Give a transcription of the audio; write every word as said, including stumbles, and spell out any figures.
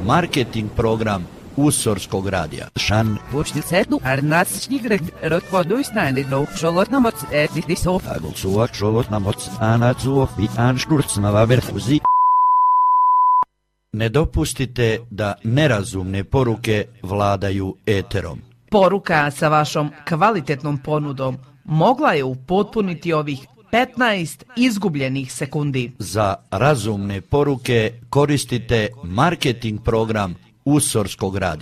marketing program Usorskog radija. Šan. Počti sednu, arnačnigre, rotvoduisnani, no, šolotnamoc, etniti sof. Agulsuak, šolotnamoc, anacuok, bitan škurcnava verfuzi. Ne dopustite da nerazumne poruke vladaju eterom. Poruka sa vašom kvalitetnom ponudom mogla je upotpuniti ovih petnaest izgubljenih sekundi. Za razumne poruke koristite marketing program Usorskog radija.